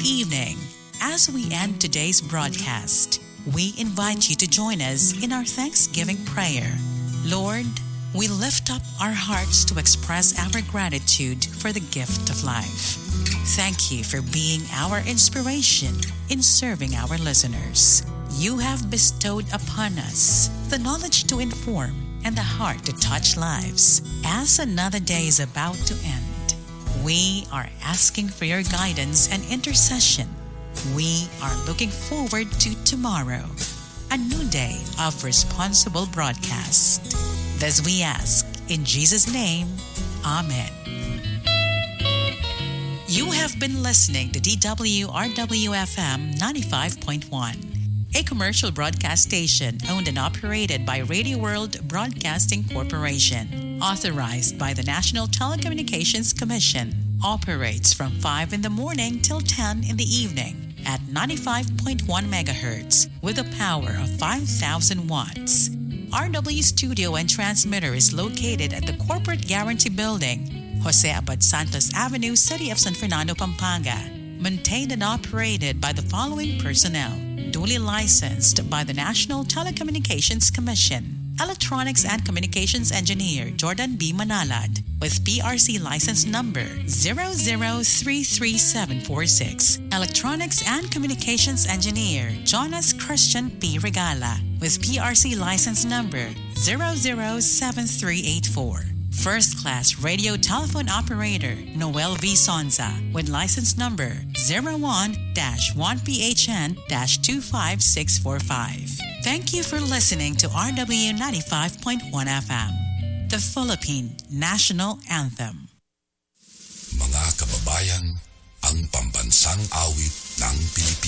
evening. As we end today's broadcast, we invite you to join us in our Thanksgiving prayer. Lord, we lift up our hearts to express our gratitude for the gift of life. Thank you for being our inspiration in serving our listeners. You have bestowed upon us the knowledge to inform and the heart to touch lives. As another day is about to end, we are asking for your guidance and intercession. We are looking forward to tomorrow, a new day of responsible broadcast. Thus we ask, in Jesus' name, Amen. You have been listening to DWRW-FM 95.1. A commercial broadcast station owned and operated by Radio World Broadcasting Corporation, authorized by the National Telecommunications Commission, operates from 5 in the morning till 10 in the evening at 95.1 megahertz with a power of 5,000 watts. RW Studio and Transmitter is located at the Corporate Guarantee Building, Jose Abad Santos Avenue, City of San Fernando, Pampanga. Maintained and operated by the following personnel. Duly licensed by the National Telecommunications Commission. Electronics and Communications Engineer Jordan B. Manalad with PRC license number 0033746. Electronics and Communications Engineer Jonas Christian P. Regala with PRC license number 007384. First Class Radio Telephone Operator Noel V. Sonza with license number 01-1PHN-25645. Thank you for listening to RW 95.1 FM, the Philippine National Anthem. Mga kababayan, ang pambansang awit ng Pilipinas.